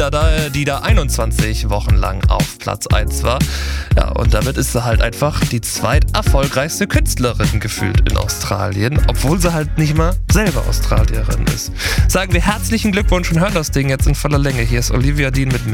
die da 21 Wochen lang auf Platz 1 war. Ja, und damit ist sie halt einfach die zweiterfolgreichste Künstlerin gefühlt in Australien, obwohl sie halt nicht mal selber Australierin ist. Sagen wir herzlichen Glückwunsch und hören das Ding jetzt in voller Länge. Hier ist Olivia Dean mit